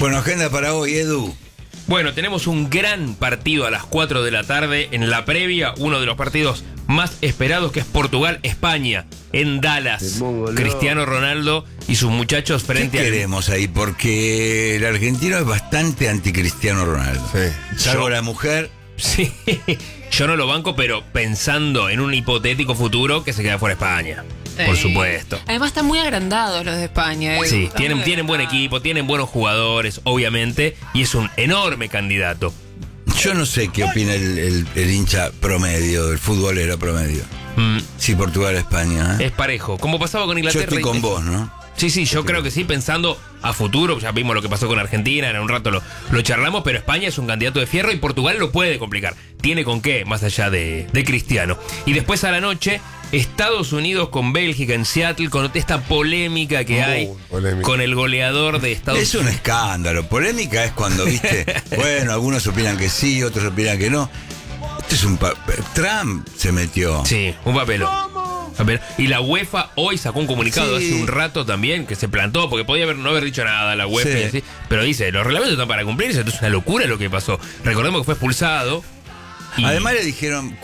Bueno, agenda para hoy, Edu. Bueno, tenemos un gran partido a las 4 de la tarde en la previa, uno de los partidos más esperados, que es Portugal-España en Dallas. Cristiano Ronaldo y sus muchachos frente a... ¿Qué queremos ahí? Porque el argentino es bastante anti-Cristiano Ronaldo. Sí. Salvo la mujer. Sí, yo no lo banco, pero pensando en un hipotético futuro que se queda fuera España. Por supuesto. Además están muy agrandados los de España. Sí, tienen buen equipo, tienen buenos jugadores, obviamente, y es un enorme candidato. Yo no sé qué opina el hincha promedio, el futbolero promedio. Sí, Portugal-España. Es parejo, como pasaba con Inglaterra. Yo estoy con vos, ¿no? Sí, yo creo que sí, pensando a futuro. Ya vimos lo que pasó con Argentina, en un rato lo charlamos, pero España es un candidato de fierro y Portugal lo puede complicar. Tiene con qué, más allá de Cristiano. Y después a la noche, Estados Unidos con Bélgica en Seattle, con esta polémica que hay con el goleador de Estados Unidos. Es un escándalo. Polémica es cuando, viste, bueno, algunos opinan que sí, otros opinan que no. Este es un Trump se metió. Sí, un papelón. Y la UEFA hoy sacó un comunicado hace un rato también que se plantó, porque podía no haber dicho nada la UEFA, y así, pero dice, los reglamentos están para cumplirse, entonces es una locura lo que pasó. Recordemos que fue expulsado. Además le dijeron,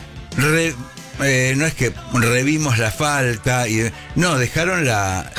no es que revimos la falta, no, dejaron la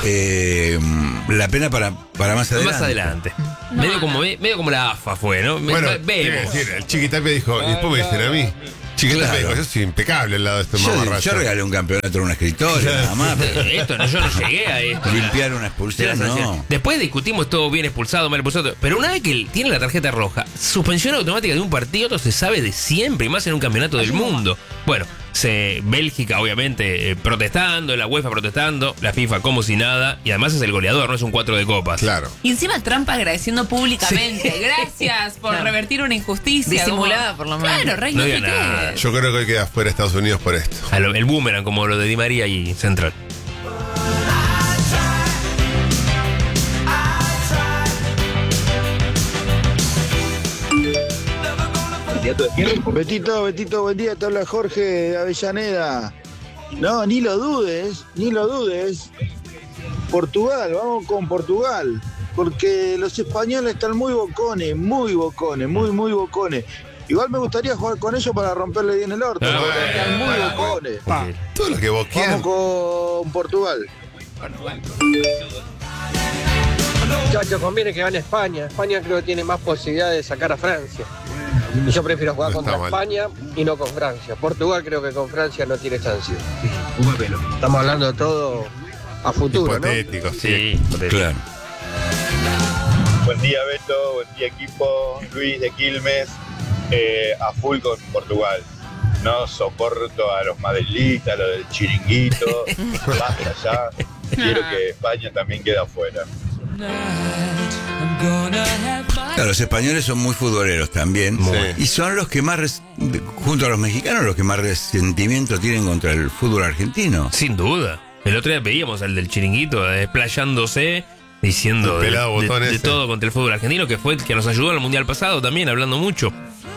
pena para más adelante. Más adelante. Medio como la AFA fue, ¿no? Bueno, el Chiquitapia dijo, y después me dicen a mí. Chiquitapia dijo, yo soy impecable al lado de este mamarracho. Yo regalé un campeonato a una escritora, nada más. Yo no llegué a esto. Limpiar una expulsión, no. Después discutimos todo bien expulsado, mal expulsado. Pero una vez que tiene la tarjeta roja, suspensión automática de un partido, esto se sabe de siempre, y más en un campeonato del mundo. Bueno, Bélgica obviamente protestando, la UEFA protestando, la FIFA como si nada, y además es el goleador, no es un 4 de copas. Claro. Y encima Trump agradeciendo públicamente. Sí. Gracias por revertir una injusticia. Disimulada, por lo menos. Claro, Rey, no diga nada. Yo creo que hoy queda fuera Estados Unidos por esto. El boomerang, como lo de Di María y Central. Betito, buen día, te habla Jorge de Avellaneda. No, ni lo dudes. Portugal, vamos con Portugal. Porque los españoles están muy bocones. Muy bocones. Igual me gustaría jugar con ellos para romperle bien el orto. Están muy bocones. Todo lo que vos quieras. Vamos con Portugal. Muchachos, conviene que gane España. España creo que tiene más posibilidades de sacar a Francia. Y yo prefiero jugar contra España y no con Francia. Portugal creo que con Francia no tiene chance. Estamos hablando de todo a futuro, hipotético, ¿no? Sí, claro. Buen día, Beto. Buen día, equipo. Luis de Quilmes. A full con Portugal. No soporto a los madridistas, lo del chiringuito. Basta ya. Quiero que España también quede afuera. Claro, los españoles son muy futboleros también. Y son los que más, junto a los mexicanos, los que más resentimiento tienen contra el fútbol argentino. Sin duda. El otro día veíamos al del chiringuito desplayándose, diciendo de todo contra el fútbol argentino, que fue el que nos ayudó en el mundial pasado también, hablando mucho.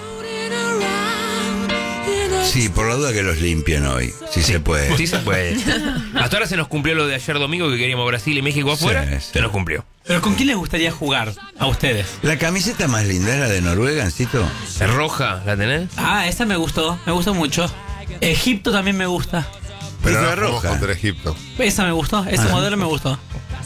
Sí, por la duda que los limpien hoy, si se puede. Sí se puede. Hasta ahora se nos cumplió lo de ayer domingo, que queríamos Brasil y México afuera. Sí. Se nos cumplió. ¿Pero con quién les gustaría jugar a ustedes? La camiseta más linda es la de Noruega, Ancito. ¿Es roja? ¿La tenés? Esa me gustó mucho. Egipto también me gusta. Pero la ahora jugamos roja contra Egipto. Esa me gustó, ese modelo me gustó.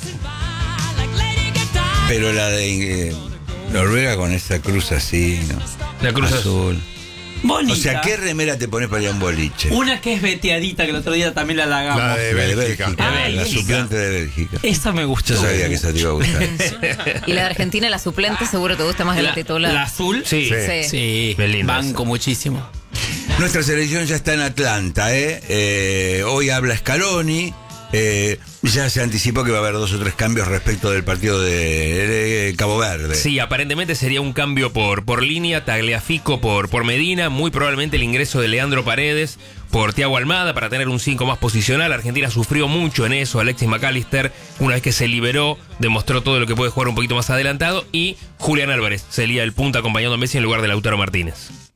Pero la de Noruega con esa cruz así, ¿no? La cruz azul. Bonita. O sea, ¿qué remera te pones para ir a un boliche? Una que es veteadita, que el otro día también la halagamos. La de Bélgica. La suplente de Bélgica. Esa me gustó. Yo sabía que esa te iba a gustar. Y la de Argentina, la suplente, seguro te gusta más que la titular. ¿La azul? Sí. Sí. Banco muchísimo. Nuestra selección ya está en Atlanta, hoy habla Scaloni. Ya se anticipó que va a haber 2 o 3 cambios respecto del partido de Cabo Verde. Sí, aparentemente sería un cambio por línea, Tagliafico por Medina, muy probablemente el ingreso de Leandro Paredes por Thiago Almada para tener un 5 más posicional. Argentina sufrió mucho en eso, Alexis McAllister, una vez que se liberó, demostró todo lo que puede jugar un poquito más adelantado, y Julián Álvarez sería el punta acompañando a Messi en lugar de Lautaro Martínez.